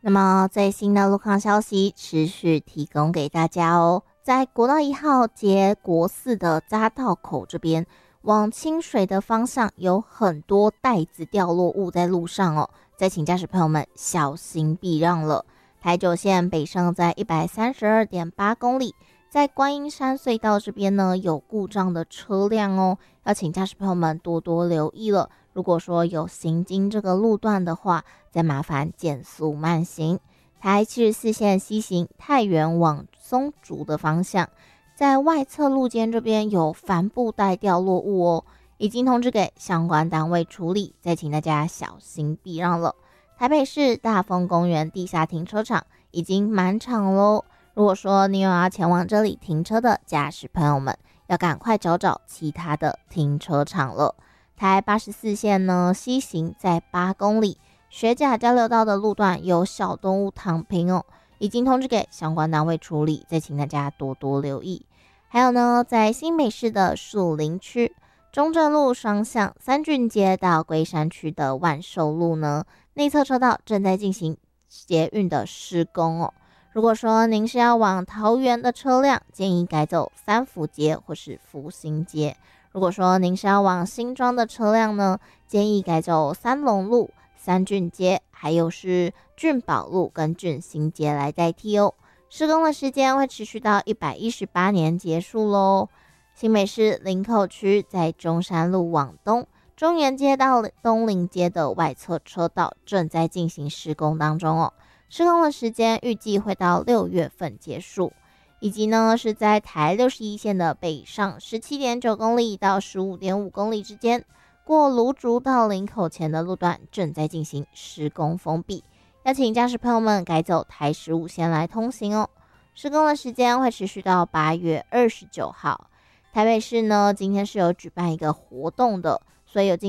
那么最新的路况消息持续提供给大家哦。在国道1号接国4的匝道口这边，往清水的方向有很多袋子掉落物在路上哦，再请驾驶朋友们小心避让了。台九线北上在 132.8 公里，在观音山隧道这边呢有故障的车辆哦，要请驾驶朋友们多多留意了。如果说有行经这个路段的话，再麻烦减速慢行。台74线西行太原往松竹的方向，在外侧路肩这边有帆布袋掉落物哦，已经通知给相关单位处理，再请大家小心避让了。台北市大丰公园地下停车场已经满场咯，如果说你有要前往这里停车的驾驶朋友们，要赶快找找其他的停车场了。台84线呢西行在8公里，学甲交流道的路段有小动物躺平哦，已经通知给相关单位处理，再请大家多多留意。还有呢，在新北市的树林区中正路双向三郡街到龟山区的万寿路呢，内侧车道正在进行捷运的施工哦。如果说您是要往桃园的车辆，建议改走三福街或是福兴街。如果说您是要往新庄的车辆呢，建议改走三龙路、三郡街，还有是郡宝路跟郡新街来代替哦。施工的时间会持续到118年结束咯。新北市林口区在中山路往东、中原街到东林街的外侧车道正在进行施工当中哦。施工的时间预计会到6月份结束。以及呢是在台61线的北上 17.9 公里到 15.5 公里之间，过芦竹到林口前的路段正在进行施工封闭，要请驾驶朋友们改走台15线来通行哦。施工的时间会持续到8月29号。台北市呢今天是有举办一个活动的，所以有